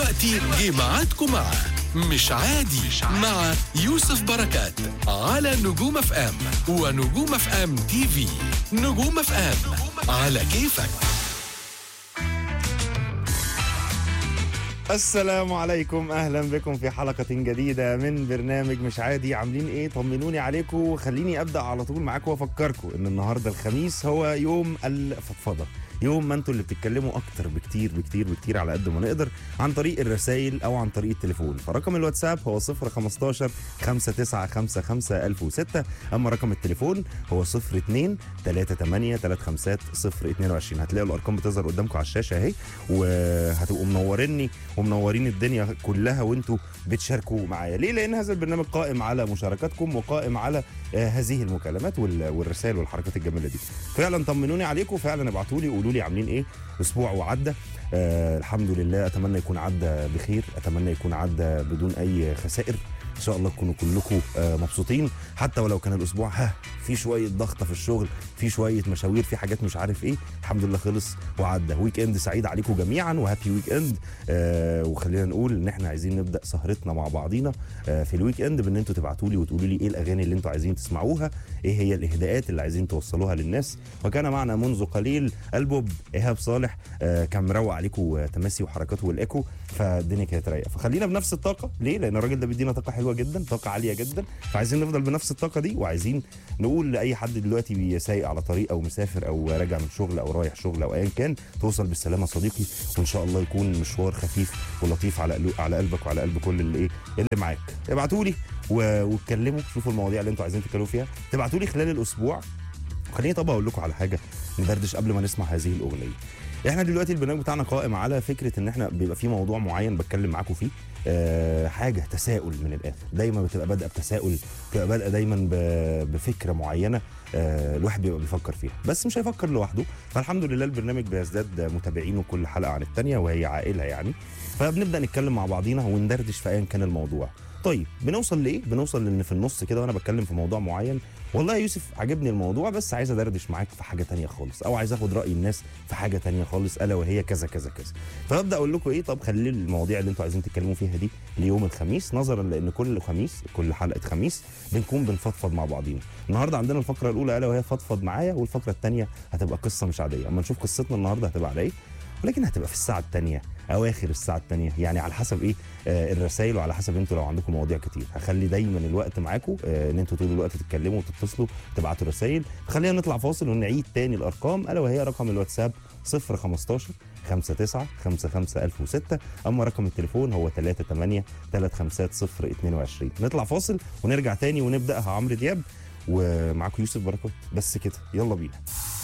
دلوقتي جه ميعادكم مع مش عادي مع يوسف بركات على نجوم اف ام ونجوم اف ام تي في. نجوم اف ام على كيفك. السلام عليكم، اهلا بكم في حلقة جديدة من برنامج مش عادي. عاملين ايه؟ طمنوني عليكم. خليني ابدأ على طول معاكم وافكركم ان النهاردة الخميس هو يوم الفضفضة، يوم ما انتوا اللي بتتكلموا اكتر بكتير بكتير بكتير على قد ما نقدر عن طريق الرسائل او عن طريق التليفون. فرقم الواتساب هو 015 5955 1006، اما رقم التليفون هو 02 38 35 022. هتلاقوا الارقام بتظهر قدامكم على الشاشة اهي، وهتبقوا منوريني ومنورين الدنيا كلها وانتوا بتشاركوا معايا. ليه؟ لان هذا البرنامج قائم على مشاركاتكم وقائم على هذه المكالمات والرسائل والحركات الجميله دي. فعلا طمنوني عليكم، فعلا ابعتوا لي قولوا لي عاملين ايه. اسبوع وعدى الحمد لله، اتمنى يكون عدى بخير، اتمنى يكون عدى بدون اي خسائر. ان شاء الله تكونوا كلكم مبسوطين، حتى ولو كان الاسبوع في شويه ضغطه في الشغل، في شويه مشاوير، في حاجات مش عارف ايه. الحمد لله خلص وعدى. ويك اند سعيد عليكم جميعا وهابي ويك اند. وخلينا نقول ان احنا عايزين نبدا سهرتنا مع بعضينا في الويك اند بان انتوا تبعتوا لي وتقولوا لي ايه الاغاني اللي انتوا عايزين تسمعوها، ايه هي الاهداءات اللي عايزين توصلوها للناس. وكان معنا منذ قليل البوب ايهاب صالح، كان مروق عليكم تماسي وحركاته والايكو، فالدنيا كانت رايقه. فخلينا بنفس الطاقه. ليه؟ لان الراجل ده بيدينا طاقه حلوه جدا، طاقه عاليه جدا، فعايزين نفضل بنفس الطاقه دي. وعايزين نقول لاي حد دلوقتي بيسايق على طريق او مسافر او راجع من شغل او رايح شغل او ايا كان، توصل بالسلامه صديقي، وان شاء الله يكون مشوار خفيف ولطيف على قلبك وعلى قلب كل اللي معاك. ابعتوا لي واتكلموا، شوفوا المواضيع اللي انتوا عايزين تتكلموا فيها، تبعتوا لي خلال الاسبوع. خليني طب اقول لكم على حاجه ندردش قبل ما نسمع هذه الاغنيه. احنا دلوقتي البرنامج بتاعنا قائم على فكره ان احنا بيبقى في موضوع معين بتكلم معاكم فيه، حاجه تساؤل من الاخر، دايما بتبقى بادئه بتساؤل، بتبقى بادئه دايما بفكره معينه، الواحد بيبقى بيفكر فيها بس مش هيفكر لوحده. فالحمد لله البرنامج بيزداد متابعينه كل حلقه عن الثانيه، وهي عائله يعني. فبنبدا نتكلم مع بعضينا وندردش في ايا كان الموضوع. طيب بنوصل لايه؟ بنوصل لان في النص كده وانا بتكلم في موضوع معين، والله يا يوسف عجبني الموضوع بس عايز ادردش معاك في حاجه تانية خالص، او عايز اخد راي الناس في حاجه تانية خالص، الا وهي كذا كذا كذا. فابدا اقول لكم ايه، طب خلي المواضيع اللي انتوا عايزين تتكلموا فيها دي ليوم الخميس، نظرا لان كل خميس كل حلقه خميس بنكون بنفضفض مع بعضينا. النهارده عندنا الفقره الاولى الا وهي فضفض معايا، والفقره الثانيه هتبقى قصه مش عاديه. اما نشوف قصتنا النهارده هتبقى على ايه، ولكن هتبقى في الساعه الثانيه اواخر الساعه الثانيه، يعني على حسب ايه الرسائل، وعلى حسب انتوا لو عندكم مواضيع كتير. هخلي دايما الوقت معاكم ان انتوا طول الوقت تتكلموا وتتصلوا تبعتوا رسائل. خلينا نطلع فاصل ونعيد تاني الارقام، الا وهي رقم الواتساب 015 59 55 1006، اما رقم التليفون هو 38 35 022. نطلع فاصل ونرجع تاني ونبداها عمرو دياب ومعاكم يوسف بركات. بس كده، يلا بينا.